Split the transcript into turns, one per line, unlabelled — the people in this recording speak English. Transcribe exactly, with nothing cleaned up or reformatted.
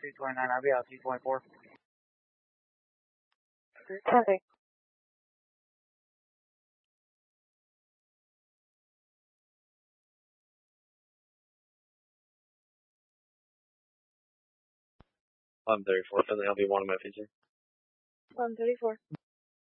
two twenty-nine, I'll be out two twenty-four.
Copy.
eleven thirty-four, Finley, I'll be one of my feature.
eleven thirty-four.